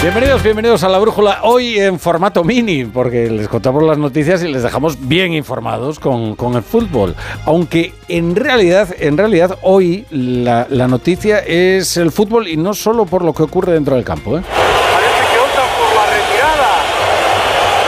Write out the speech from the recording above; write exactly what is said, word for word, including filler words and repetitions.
Bienvenidos, bienvenidos a La Brújula, hoy en formato mini, porque les contamos las noticias y les dejamos bien informados con, con el fútbol. Aunque en realidad, en realidad hoy la, la noticia es el fútbol y no solo por lo que ocurre dentro del campo, ¿eh?